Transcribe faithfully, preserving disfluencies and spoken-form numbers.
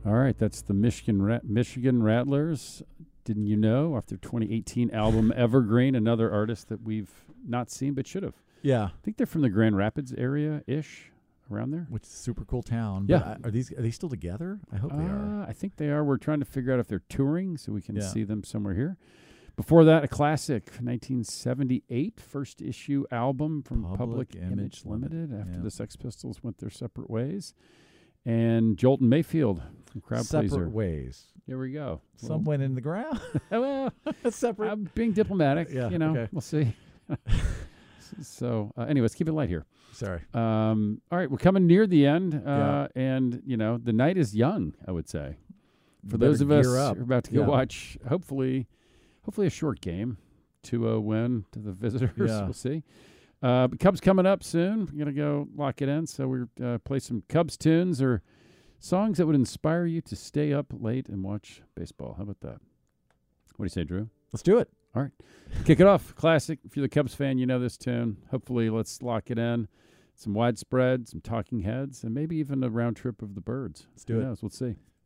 All right, that's the Michigan Rat- Michigan Rattlers. Didn't you know? Off their twenty eighteen album Evergreen, another artist that we've not seen but should have. Yeah. I think they're from the Grand Rapids area-ish, around there. Which is a super cool town. Yeah. But I- are these are they still together? I hope they are. Uh, I think they are. We're trying to figure out if they're touring so we can Yeah. see them somewhere here. Before that, a classic, nineteen seventy-eight, first issue album from Public, Public Image, Image Limited, Limited, after yeah. the Sex Pistols went their separate ways. And Jolton Mayfield from Crowd Separate Pleaser. ways. Here we go. Some went in the ground. well, Separate. I'm being diplomatic. Yeah, you know, okay. we'll see. so, uh, anyways, keep it light here. Sorry. Um, all right, we're coming near the end, uh, Yeah. and you know the night is young. I would say, for Better those of us gear who up. are about to go Yeah. watch, hopefully, hopefully a short game, two oh win to the visitors. Yeah. We'll see. Uh, but Cubs coming up soon. We're gonna go lock it in. So we're uh, play some Cubs tunes or songs that would inspire you to stay up late and watch baseball. How about that? What do you say, Drew? Let's do it. All right. Kick it off. Classic. If you're the Cubs fan, you know this tune. Hopefully, let's lock it in. Some widespread, some talking heads, and maybe even a round trip of the birds. Let's do Who it. knows? We'll see.